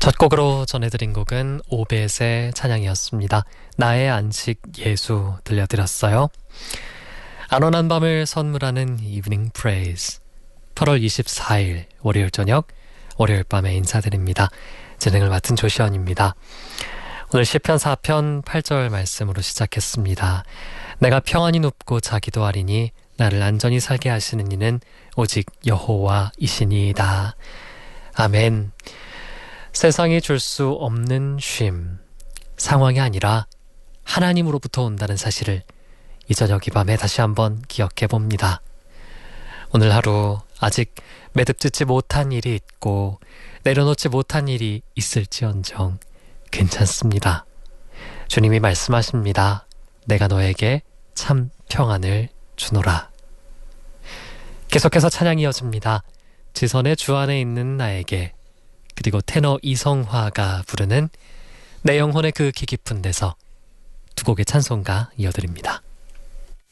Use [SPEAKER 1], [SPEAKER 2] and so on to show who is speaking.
[SPEAKER 1] 첫 곡으로 전해드린 곡은 오벳의 찬양이었습니다. 나의 안식 예수 들려드렸어요. 안원한 밤을 선물하는 이브닝 프레이즈 8월 24일 월요일 저녁 월요일 밤에 인사드립니다. 진행을 맡은 조시연입니다. 오늘 시편 4편 8절 말씀으로 시작했습니다. 내가 평안히 눕고 자기도 하리니 나를 안전히 살게 하시는 이는 오직 여호와이시니이다. 아멘. 세상이 줄 수 없는 쉼, 상황이 아니라 하나님으로부터 온다는 사실을 이 저녁 이 밤에 다시 한번 기억해 봅니다. 오늘 하루 아직 매듭짓지 못한 일이 있고 내려놓지 못한 일이 있을지언정 괜찮습니다. 주님이 말씀하십니다. 내가 너에게 참 평안을 주노라. 계속해서 찬양이 이어집니다. 지선의 주 안에 있는 나에게, 그리고 테너 이성화가 부르는 내 영혼의 그 깊은 데서 두 곡의 찬송가 이어드립니다.